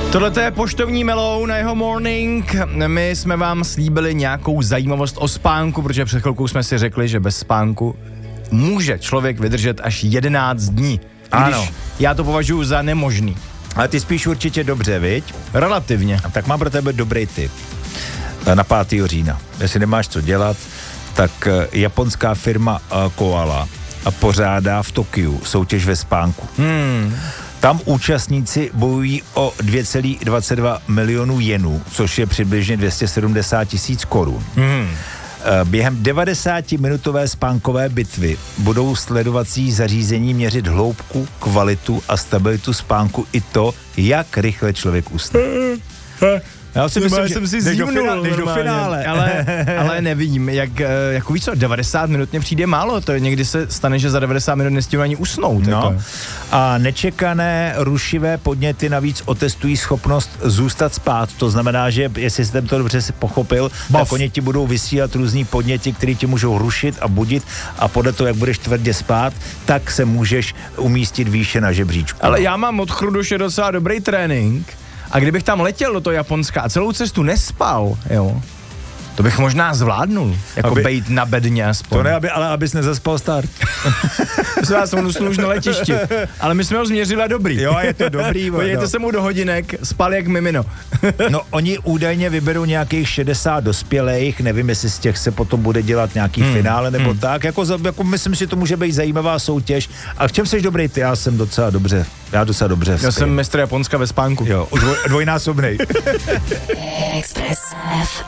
Tohle je poštovní melou na jeho morning. My jsme vám slíbili nějakou zajímavost o spánku, protože před chvilkou jsme si řekli, že bez spánku může člověk vydržet až 11 dní. Ano. Já to považuji za nemožný. Ale ty spíš určitě dobře, viď? Relativně. Tak mám pro tebe dobrý tip. Na 5. října. Jestli nemáš co dělat, tak japonská firma Koala pořádá v Tokiu soutěž ve spánku. Tam účastníci bojují o 2,22 milionů jenů, což je přibližně 270 000 korun. Během 90-minutové spánkové bitvy budou sledovací zařízení měřit hloubku, kvalitu a stabilitu spánku i to, jak rychle člověk usne. Já si myslím, že jsem si jdeš zívnul do finále. Ale nevím, jako víš co, 90 minut mě přijde málo, to někdy se stane, že za 90 minut nestihnu ani usnout. No. Jako. A nečekané rušivé podněty navíc otestují schopnost zůstat spát. To znamená, že jestli jsem to dobře si pochopil, tak oni ti budou vysílat různý podněty, které ti můžou rušit a budit a podle toho, jak budeš tvrdě spát, tak se můžeš umístit výše na žebříčku. Ale já mám od chruduše docela dobrý trénink a kdybych tam letěl do toho Japonska a celou cestu nespal, jo, to bych možná zvládnul, jako bejt na bedně aspoň. To ne, ale abys nezaspal start. Já jsem usnul už na letišti, ale my jsme ho změřili a dobrý. Jo, je to dobrý. Podívejte se mu do hodinek, spal jak mimino. No, oni údajně vyberou nějakých 60 dospělých, nevím, jestli z těch se potom bude dělat nějaký finále nebo tak, jako myslím, že to může být zajímavá soutěž. A v čem jsi dobrý ty? Já jsem docela dobře. Já jsem mistr Japonska ve spánku. Jo, dvojnásobnej. Express